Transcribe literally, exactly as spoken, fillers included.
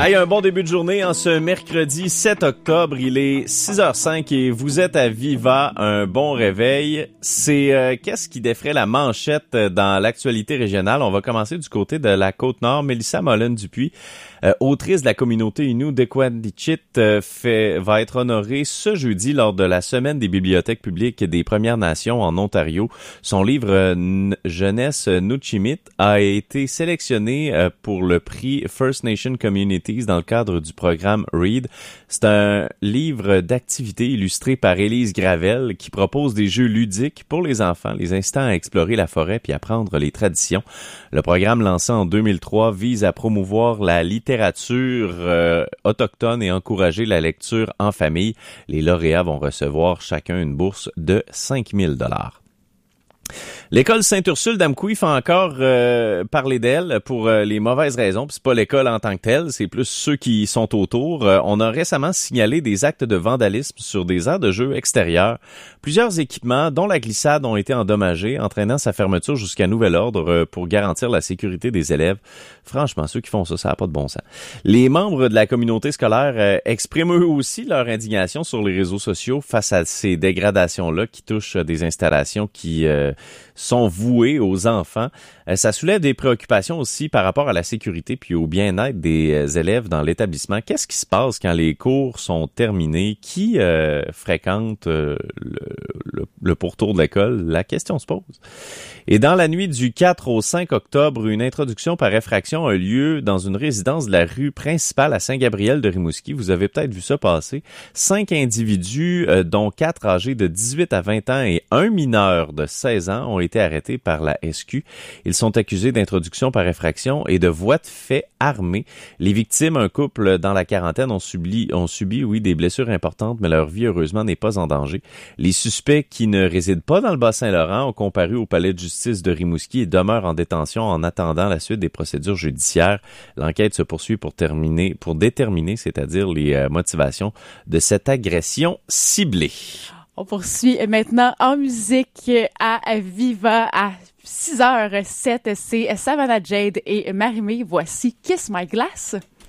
Hey, un bon début de journée en ce mercredi sept octobre. Il est six heures cinq et vous êtes à Viva. Un bon réveil. C'est euh, qu'est-ce qui défraie la manchette dans l'actualité régionale? On va commencer du côté de la Côte-Nord. Mélissa Mollin-Dupuis, euh, autrice de la communauté Innu d'Equanichit, euh, fait, va être honorée ce jeudi lors de la Semaine des bibliothèques publiques des Premières Nations en Ontario. Son livre euh, Jeunesse Nuu-chimít a été sélectionné euh, pour le prix First Nation Communities dans le cadre du programme READ. C'est un livre d'activités illustré par Élise Gravel qui propose des jeux ludiques pour les enfants, les incitant à explorer la forêt puis apprendre les traditions. Le programme lancé en deux mille trois vise à promouvoir la littérature euh, autochtone et encourager la lecture en famille. Les lauréats vont recevoir chacun une bourse de cinq mille dollars. L'école Sainte-Ursule d'Amqui fait encore euh, parler d'elle pour euh, les mauvaises raisons. Puis c'est pas l'école en tant que telle, c'est plus ceux qui sont autour. Euh, on a récemment signalé des actes de vandalisme sur des aires de jeu extérieures. Plusieurs équipements, dont la glissade, ont été endommagés, entraînant sa fermeture jusqu'à nouvel ordre euh, pour garantir la sécurité des élèves. Franchement, ceux qui font ça, ça n'a pas de bon sens. Les membres de la communauté scolaire euh, expriment eux aussi leur indignation sur les réseaux sociaux face à ces dégradations-là qui touchent des installations qui euh, sont vouées aux enfants. Euh, ça soulève des préoccupations aussi par rapport à la sécurité puis au bien-être des euh, élèves dans l'établissement. Qu'est-ce qui se passe quand les cours sont terminés? Qui euh, fréquente euh, le, le, le pourtour de l'école? La question se pose. Et dans la nuit du quatre au cinq octobre, une introduction par effraction a lieu dans une résidence de la rue principale à Saint-Gabriel de Rimouski. Vous avez peut-être vu ça passer. Cinq individus, euh, dont quatre âgés de dix-huit à vingt ans et un mineur de seize ans, ont été arrêtés par la S Q. Ils sont accusés d'introduction par effraction et de voies de fait armées. Les victimes, un couple dans la quarantaine, ont subi, ont subi, oui, des blessures importantes, mais leur vie, heureusement, n'est pas en danger. Les suspects qui ne résident pas dans le Bas-Saint-Laurent ont comparu au palais de justice de Rimouski et demeurent en détention en attendant la suite des procédures judiciaires. L'enquête se poursuit pour terminer, pour déterminer, c'est-à-dire les euh, motivations de cette agression ciblée. On poursuit maintenant en musique à Viva à six heures sept. C'est Savannah Jade et Marimé. Voici Kiss My Glass.